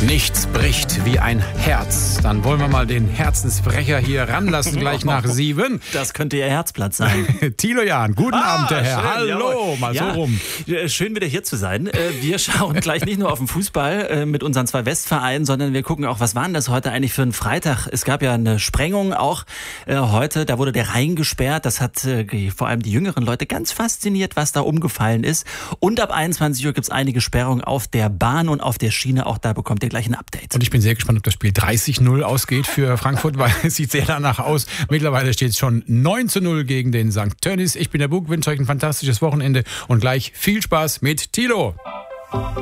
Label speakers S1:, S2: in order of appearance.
S1: Nichts bricht wie ein Herz. Dann wollen wir mal den Herzensbrecher hier ranlassen, gleich nach 7.
S2: Das könnte Ihr Herzblatt sein.
S1: Thilo Jahn, guten Abend, der Herr.
S2: Schön,
S1: Hallo,
S2: jawohl.
S1: mal so rum.
S2: Schön wieder hier zu sein. Wir schauen gleich nicht nur auf den Fußball mit unseren 2 Westvereinen, sondern wir gucken auch, was war denn das heute eigentlich für ein Freitag? Es gab ja eine Sprengung auch heute, da wurde der Rhein gesperrt. Das hat vor allem die jüngeren Leute ganz fasziniert, was da umgefallen ist. Und ab 21 Uhr gibt es einige Sperrungen auf der Bahn und auf der Schiene. Auch da bekommt ihr gleich ein Update.
S1: Und ich bin sehr gespannt, ob das Spiel 30-0 ausgeht für Frankfurt, weil es sieht sehr danach aus. Mittlerweile steht es schon 9-0 gegen den St. Tönnies. Ich bin der Bug, wünsche euch ein fantastisches Wochenende und gleich viel Spaß mit Thilo.